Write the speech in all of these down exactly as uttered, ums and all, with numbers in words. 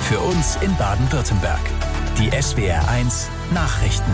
Für uns in Baden-Württemberg. Die S W R eins Nachrichten.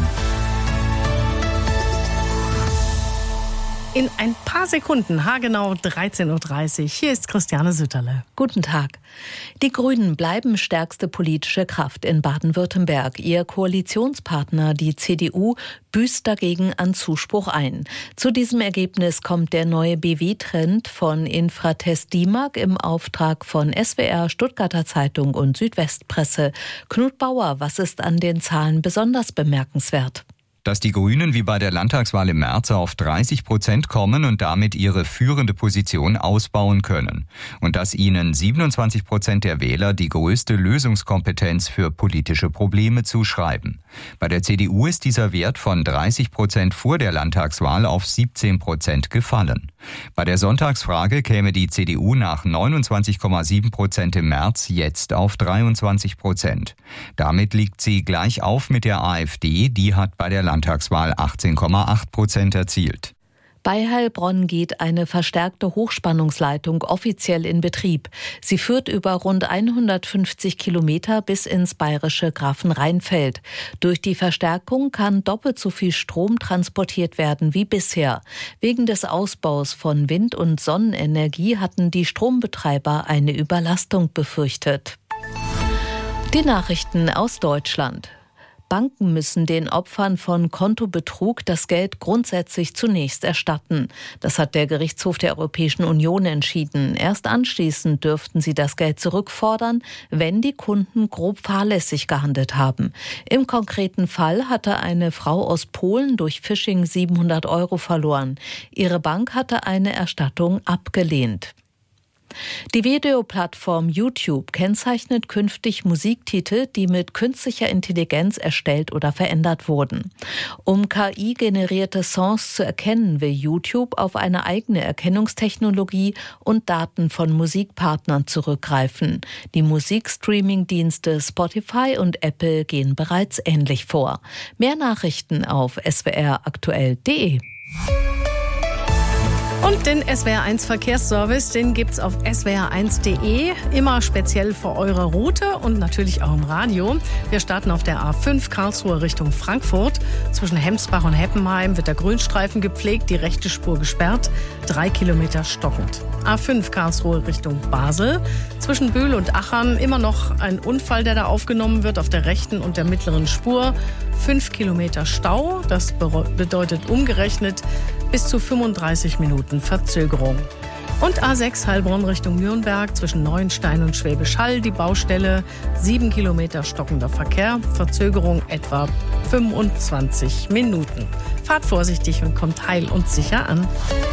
In ein paar Sekunden, haargenau dreizehn Uhr dreißig. Hier ist Christiane Sütterle. Guten Tag. Die Grünen bleiben stärkste politische Kraft in Baden-Württemberg. Ihr Koalitionspartner, die C D U, büßt dagegen an Zuspruch ein. Zu diesem Ergebnis kommt der neue B W-Trend von Infratest DIMAG im Auftrag von S W R, Stuttgarter Zeitung und Südwestpresse. Knut Bauer, was ist an den Zahlen besonders bemerkenswert? Dass die Grünen wie bei der Landtagswahl im März auf dreißig Prozent kommen und damit ihre führende Position ausbauen können. Und dass ihnen siebenundzwanzig Prozent der Wähler die größte Lösungskompetenz für politische Probleme zuschreiben. Bei der C D U ist dieser Wert von dreißig Prozent vor der Landtagswahl auf siebzehn Prozent gefallen. Bei der Sonntagsfrage käme die C D U nach neunundzwanzig Komma sieben Prozent im März jetzt auf dreiundzwanzig Prozent. Damit liegt sie gleich auf mit der AfD, die hat bei der Landtagswahl achtzehn Komma acht Prozent erzielt. Bei Heilbronn geht eine verstärkte Hochspannungsleitung offiziell in Betrieb. Sie führt über rund hundertfünfzig Kilometer bis ins bayerische Grafenrheinfeld. Durch die Verstärkung kann doppelt so viel Strom transportiert werden wie bisher. Wegen des Ausbaus von Wind- und Sonnenenergie hatten die Strombetreiber eine Überlastung befürchtet. Die Nachrichten aus Deutschland. Banken müssen den Opfern von Kontobetrug das Geld grundsätzlich zunächst erstatten. Das hat der Gerichtshof der Europäischen Union entschieden. Erst anschließend dürften sie das Geld zurückfordern, wenn die Kunden grob fahrlässig gehandelt haben. Im konkreten Fall hatte eine Frau aus Polen durch Phishing siebenhundert Euro verloren. Ihre Bank hatte eine Erstattung abgelehnt. Die Videoplattform YouTube kennzeichnet künftig Musiktitel, die mit künstlicher Intelligenz erstellt oder verändert wurden. Um K I-generierte Songs zu erkennen, will YouTube auf eine eigene Erkennungstechnologie und Daten von Musikpartnern zurückgreifen. Die Musikstreaming-Dienste Spotify und Apple gehen bereits ähnlich vor. Mehr Nachrichten auf s w r aktuell punkt d e. Und den S W R eins Verkehrsservice, den gibt's auf s w r eins punkt d e, immer speziell für eure Route und natürlich auch im Radio. Wir starten auf der A fünf Karlsruhe Richtung Frankfurt. Zwischen Hemsbach und Heppenheim wird der Grünstreifen gepflegt, die rechte Spur gesperrt, drei Kilometer stockend. A fünf Karlsruhe Richtung Basel. Zwischen Bühl und Achern immer noch ein Unfall, der da aufgenommen wird auf der rechten und der mittleren Spur. Fünf Kilometer Stau, das bedeutet umgerechnet bis zu fünfunddreißig Minuten Verzögerung. Und A sechs Heilbronn Richtung Nürnberg zwischen Neuenstein und Schwäbisch Hall die Baustelle, sieben Kilometer stockender Verkehr, Verzögerung etwa fünfundzwanzig Minuten. Fahrt vorsichtig und kommt heil und sicher an.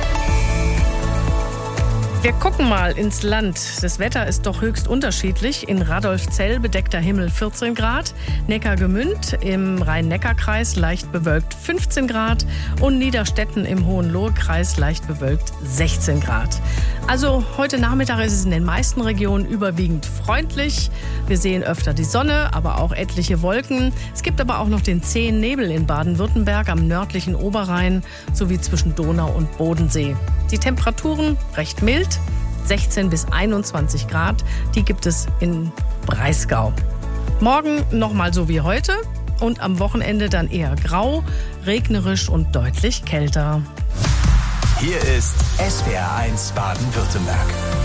Wir gucken mal ins Land. Das Wetter ist doch höchst unterschiedlich. In Radolfzell bedeckter Himmel vierzehn Grad, Neckargemünd im Rhein-Neckar-Kreis leicht bewölkt fünfzehn Grad und Niederstetten im Hohenlohe-Kreis leicht bewölkt sechzehn Grad. Also heute Nachmittag ist es in den meisten Regionen überwiegend freundlich. Wir sehen öfter die Sonne, aber auch etliche Wolken. Es gibt aber auch noch den zähen Nebel in Baden-Württemberg am nördlichen Oberrhein sowie zwischen Donau und Bodensee. Die Temperaturen recht mild, sechzehn bis einundzwanzig Grad, die gibt es in Breisgau. Morgen nochmal so wie heute und am Wochenende dann eher grau, regnerisch und deutlich kälter. Hier ist S W R eins Baden-Württemberg.